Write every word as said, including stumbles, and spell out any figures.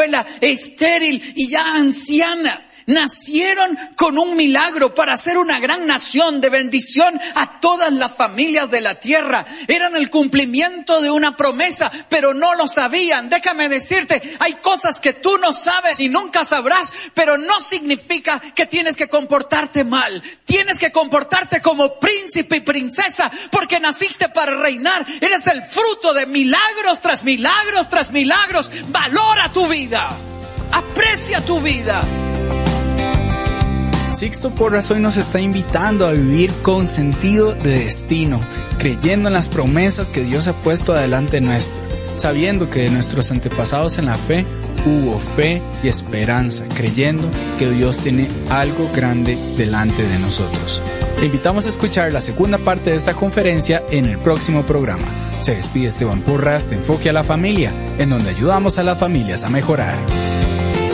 abuela estéril y ya anciana. Nacieron con un milagro para ser una gran nación de bendición a todas las familias de la tierra. Eran el cumplimiento de una promesa, pero no lo sabían. Déjame decirte, hay cosas que tú no sabes y nunca sabrás, pero no significa que tienes que comportarte mal. Tienes que comportarte como príncipe y princesa, porque naciste para reinar. Eres el fruto de milagros tras milagros tras milagros. Valora tu vida. Aprecia tu vida. Sixto Porras hoy nos está invitando a vivir con sentido de destino, creyendo en las promesas que Dios ha puesto adelante nuestro, sabiendo que de nuestros antepasados en la fe hubo fe y esperanza, creyendo que Dios tiene algo grande delante de nosotros. Te invitamos a escuchar la segunda parte de esta conferencia en el próximo programa. Se despide Esteban Porras de Enfoque a la Familia, en donde ayudamos a las familias a mejorar.